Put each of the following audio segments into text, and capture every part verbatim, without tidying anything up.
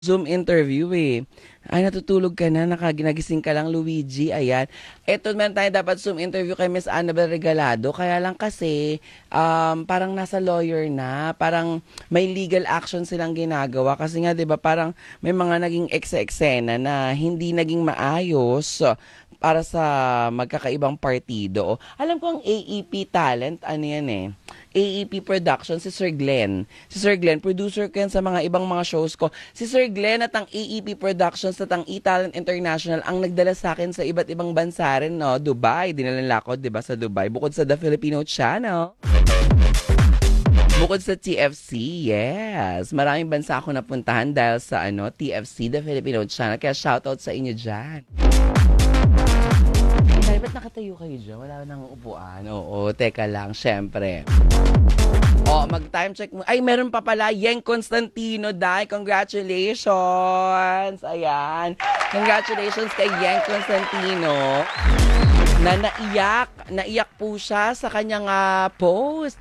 Zoom interview eh. Ay, natutulog ka na, nakaginagising ka lang, Luigi. Ayan. Eto man tayo dapat Zoom interview kay Miss Annabel Regalado. Kaya lang kasi, um, parang nasa lawyer na. Parang may legal action silang ginagawa. Kasi nga, di ba, parang may mga naging ekse-eksena na hindi naging maayos para sa magkakaibang partido. Alam ko ang A E P talent, ano yan eh. A E P Production, si Sir Glenn. Si Sir Glenn, producer ko yan sa mga ibang mga shows ko. Si Sir Glenn at ang A E P Productions at ang E-Talent International ang nagdala sa akin sa iba't ibang bansa rin, no? Dubai, dinala nila ako, di ba, sa Dubai. Bukod sa The Filipino Channel. Bukod sa T F C, yes. Maraming bansa ako napuntahan dahil sa ano T F C, The Filipino Channel. Kaya shoutout sa inyo dyan. Ay, ba't nakatayo kayo dyan? Wala nang upuan. Oo, teka lang, syempre. O, mag-time check mo. Ay, meron pa pala. Yeng Constantino, Dai. Congratulations. Ayan. Congratulations kay Yeng Constantino. Na naiyak. Naiyak po siya sa kanyang uh, post.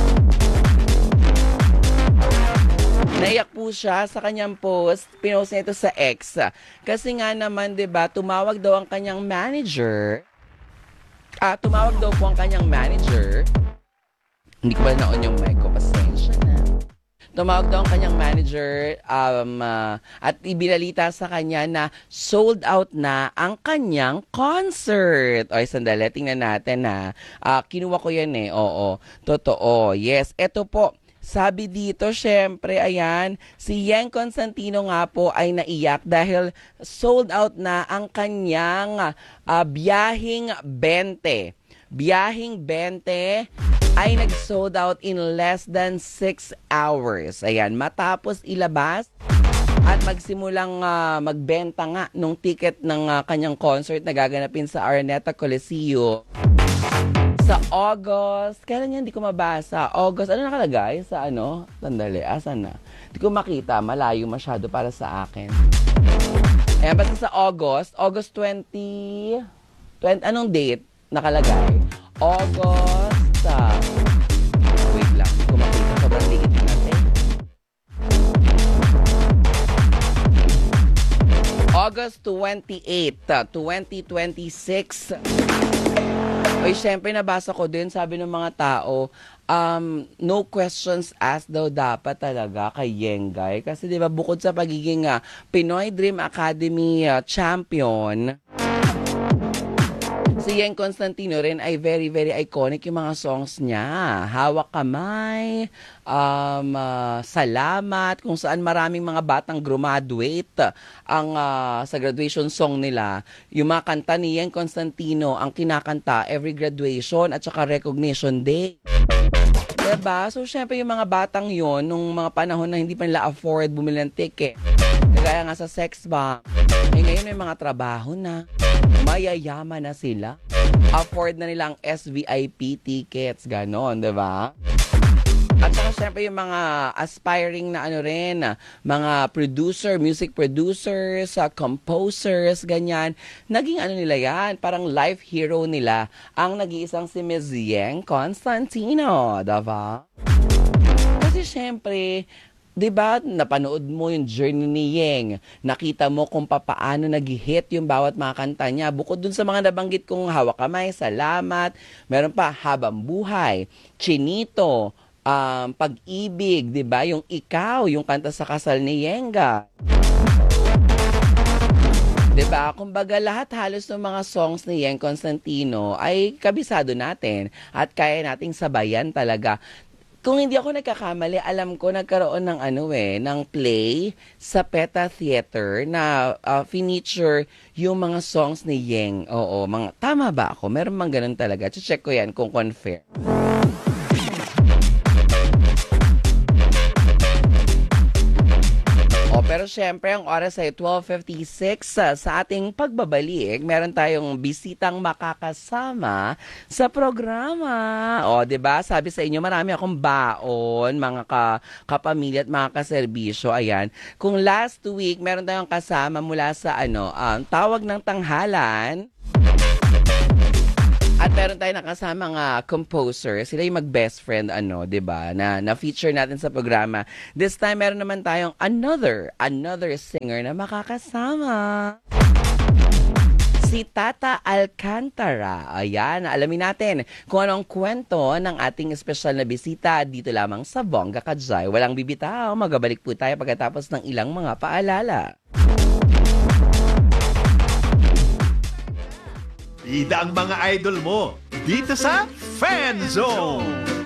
Naiyak po siya sa kanyang post. Pinost niya ito sa X. Kasi nga naman, diba, tumawag daw ang kanyang manager. Ah, tumawag daw po ang kanyang manager. Hindi ko pala na-on yung mic ko. Pasensya na. Tumawag daw ang kanyang manager um, uh, at ibinalita sa kanya na sold out na ang kanyang concert. O, sandali, tingnan natin na. Uh, kinuha ko yan eh. Oo, totoo. Yes, eto po. Sabi dito, syempre, ayan, si Yeng Constantino nga po ay naiyak dahil sold out na ang kanyang uh, biyahing twenty. Biyahing twenty ay nag-sold out in less than six hours. Ayan, matapos ilabas at magsimulang uh, magbenta nga nung ticket ng uh, kanyang concert na gaganapin sa Araneta Coliseo. Sa August, kailan yan? Hindi ko mabasa. August, ano nakalagay? Sa ano? Tandali, asan na? Hindi ko makita, malayo masyado para sa akin. Ayan, basta sa August, August twenty, twenty anong date nakalagay? August, sa, uh, wait lang, hindi ko makita. Sobrang liit na natin. August twenty-eighth, twenty twenty-six. Oy, syempre nabasa ko din, sabi ng mga tao, um, no questions asked daw dapat talaga kay Yengay. Kasi di ba bukod sa pagiging uh, Pinoy Dream Academy uh, champion, si Yeng Constantino rin ay very, very iconic yung mga songs niya. Hawak Kamay, um, uh, Salamat, kung saan maraming mga batang graduate ang uh, sa graduation song nila. Yung mga kanta ni Yeng Constantino ang kinakanta every graduation at saka recognition day. Diba? So, syempre yung mga batang yon nung mga panahon na hindi pa nila afford bumili ng ticket. Kagaya nga sa sex bomb. Eh, ngayon may mga trabaho na. Mayayaman na sila. Afford na nila ang S V I P tickets. Ganon, diba? At saka syempre yung mga aspiring na ano rin, mga producer, music producers, uh, composers, ganyan. Naging ano nila yan, parang life hero nila ang nag-iisang si Miz Yeng Constantino, diba? Kasi syempre, diba, napanood mo yung journey ni Yeng, nakita mo kung papaano nag-hit yung bawat mga kanta niya. Bukod dun sa mga nabanggit kong Hawak Kamay, Salamat, meron pa Habang Buhay, Chinito, Um, Pag-ibig, 'di ba? Yung Ikaw, yung kanta sa kasal ni Yenga. 'Di ba? Kumbaga lahat halos ng mga songs ni Yeng Constantino ay kabisado natin at kaya nating sabayan talaga. Kung hindi ako nagkakamali, alam ko nagkaroon ng ano eh, ng play sa Peta Theater na uh, feature yung mga songs ni Yeng. Oo, mga tama ba ako? Meron mang ganun talaga. Check ko 'yan kung confirm. Pero syempre, ang oras ay twelve fifty-six. Uh, sa ating pagbabalik, meron tayong bisitang makakasama sa programa. O, diba? Sabi sa inyo, marami akong baon, mga ka, kapamilya at mga kaserbisyo. Ayan. Kung last week, meron tayong kasama mula sa ano, um, Tawag ng Tanghalan. At meron tayong nakasamang uh, composer. Sila yung mag-best friend, ano, 'di ba? Na na-feature natin sa programa. This time meron naman tayong another, another singer na makakasama. Si Tata Alcantara. Ayan, alamin natin kung anong kwento ng ating espesyal na bisita dito lamang sa Bongga Kajay. Walang bibitaw, magabalik po tayo pagkatapos ng ilang mga paalala. Bida ang mga idol mo dito sa Fan Zone.